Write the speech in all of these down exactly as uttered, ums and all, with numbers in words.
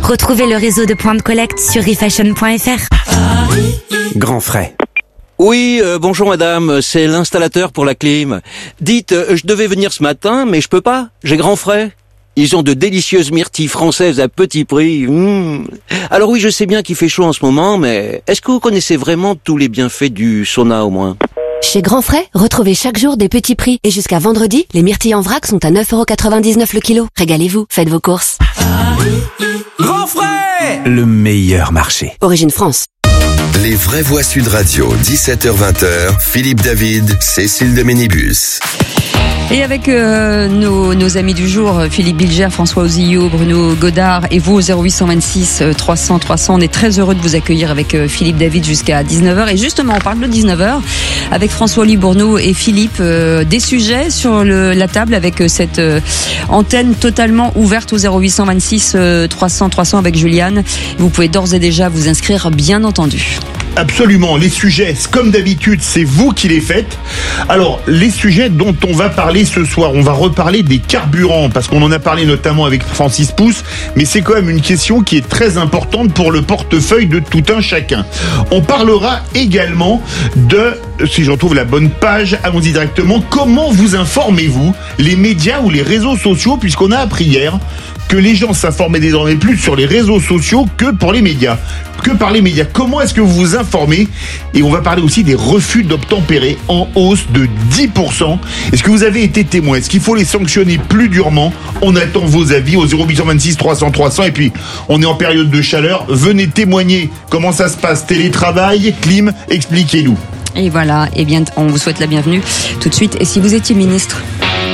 Retrouvez le réseau de points de collecte sur refashion point f r. Grand frais. Oui, euh, bonjour madame, c'est l'installateur pour la clim. Dites, euh, je devais venir ce matin, mais je peux pas, j'ai grand frais. Ils ont de délicieuses myrtilles françaises à petit prix. Mmh. Alors oui, je sais bien qu'il fait chaud en ce moment, mais est-ce que vous connaissez vraiment tous les bienfaits du sauna au moins ? Chez Grand Frais, retrouvez chaque jour des petits prix. Et jusqu'à vendredi, les myrtilles en vrac sont à neuf euros quatre-vingt-dix-neuf le kilo. Régalez-vous, faites vos courses. Grand Frais, le meilleur marché. Origine France. Les vraies voix Sud Radio, dix-sept heures vingt, Philippe David, Cécile de Ménibus. Et avec euh, nos, nos amis du jour, Philippe Bilger, François Ozillot, Bruno Godard et vous au zéro huit vingt six trois cents trois cents. On est très heureux de vous accueillir avec euh, Philippe David jusqu'à dix-neuf heures. Et justement, on parle de dix-neuf heures avec François Libourneau et Philippe. Euh, des sujets sur le, la table avec euh, cette euh, antenne totalement ouverte au zéro huit vingt six trois cents trois cents avec Juliane. Vous pouvez d'ores et déjà vous inscrire, bien entendu. Absolument, les sujets, comme d'habitude, c'est vous qui les faites. Alors, les sujets dont on va parler ce soir, on va reparler des carburants, parce qu'on en a parlé notamment avec Francis Pousse, mais c'est quand même une question qui est très importante pour le portefeuille de tout un chacun. On parlera également de, si j'en trouve la bonne page, allons-y directement, comment vous informez-vous, les médias ou les réseaux sociaux, puisqu'on a appris hier que les gens s'informaient désormais plus sur les réseaux sociaux que pour les médias. Que par les médias. Comment est-ce que vous vous informez ? Et on va parler aussi des refus d'obtempérer en hausse de dix pour cent. Est-ce que vous avez été témoin ? Est-ce qu'il faut les sanctionner plus durement ? On attend vos avis au zéro huit vingt six trois cents trois cents. Et puis, on est en période de chaleur. Venez témoigner. Comment ça se passe ? Télétravail, clim, expliquez-nous. Et voilà, eh bien, on vous souhaite la bienvenue tout de suite. Et si vous étiez ministre ?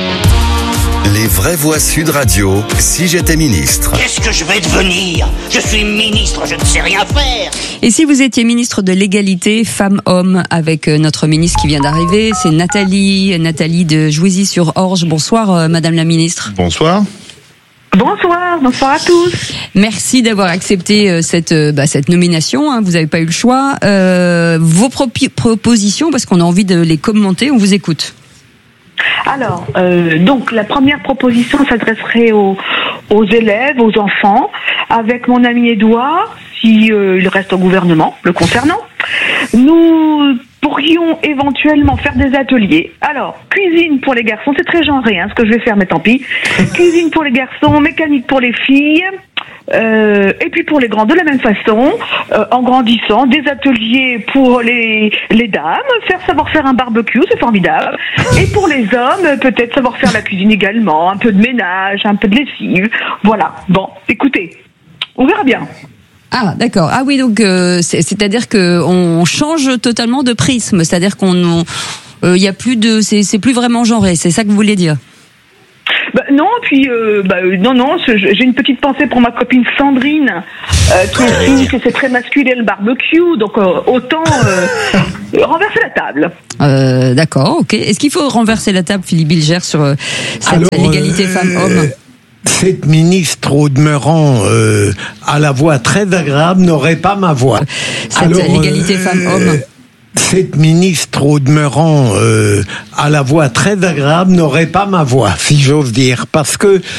Les vraies voix Sud Radio, si j'étais ministre. Qu'est-ce que je vais devenir ? Je suis ministre, je ne sais rien faire. Et si vous étiez ministre de l'égalité femmes-hommes avec notre ministre qui vient d'arriver, c'est Nathalie, Nathalie de Jouisy-sur-Orge. Bonsoir, euh, Madame la ministre. Bonsoir. Bonsoir, bonsoir à tous. Merci d'avoir accepté euh, cette euh, bah, cette nomination. Hein, vous n'avez pas eu le choix. Euh, vos propi- propositions, parce qu'on a envie de les commenter, on vous écoute. Alors, euh, donc la première proposition s'adresserait aux, aux élèves, aux enfants, avec mon ami Édouard, si euh, il reste au gouvernement, le concernant. Nous pourrions éventuellement faire des ateliers. Alors, cuisine pour les garçons, c'est très genré, hein, ce que je vais faire, mais tant pis. Cuisine pour les garçons, mécanique pour les filles. Euh, et puis pour les grands de la même façon, euh, en grandissant, des ateliers pour les les dames, faire savoir faire un barbecue, c'est formidable. Et pour les hommes, peut-être savoir faire la cuisine également, un peu de ménage, un peu de lessive. Voilà. Bon, écoutez, on verra bien. Ah, d'accord. Ah oui, donc euh, c'est, c'est-à-dire que on change totalement de prisme, c'est-à-dire qu'on il euh, y a plus de c'est c'est plus vraiment genré, c'est ça que vous voulez dire? Bah, non, puis euh, bah, non, non, j'ai une petite pensée pour ma copine Sandrine, euh, qui estime que c'est très masculin le barbecue, donc euh, autant euh, renverser la table. Euh, d'accord, ok. Est-ce qu'il faut renverser la table, Philippe Bilger, sur euh, cette Alors, l'égalité euh, femmes-hommes ? Cette ministre, au demeurant, euh, à la voix très agréable, n'aurait pas ma voix. Cette Alors, l'égalité euh, femmes-hommes. Cette ministre, au demeurant, euh, à la voix très agréable, n'aurait pas ma voix, si j'ose dire, parce que